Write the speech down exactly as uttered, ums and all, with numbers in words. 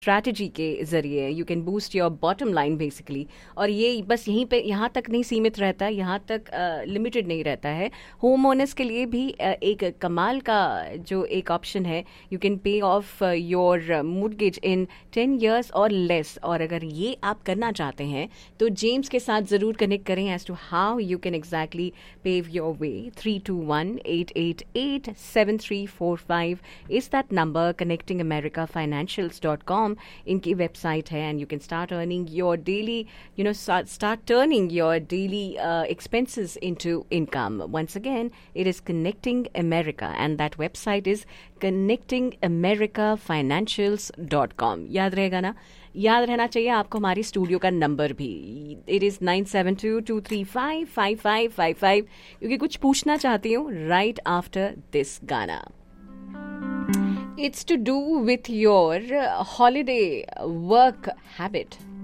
Strategy के ज़रिए you can boost your bottom line basically. और ये बस यहीं पे यहाँ तक नहीं सीमित रहता है, यहाँ तक लिमिटेड uh, नहीं रहता है। होम ओनर्स के लिए भी uh, एक कमाल का जो एक ऑप्शन है, you can pay of your mortgage in ten years और लेस। और अगर ये आप करना चाहते हैं तो जेम्स के साथ ज़रूर कनेक्ट करें as to how you can exactly pave your way. Three to one eight eight eight seven three four five is that number. Connecting America financials dot com इनकी वेबसाइट है, and you can start earning your daily, you know, start turning your daily expenses into income. Once again, it is Connecting America, and that website is connecting america financials dot com. याद रहेगा ना? याद रहना चाहिए आपको हमारी studio का number भी। It is nine seven to to three five five five five five, क्योंकि कुछ पूछना चाहती हूँ राइट आफ्टर दिस गाना। It's to do with your uh, holiday work habit.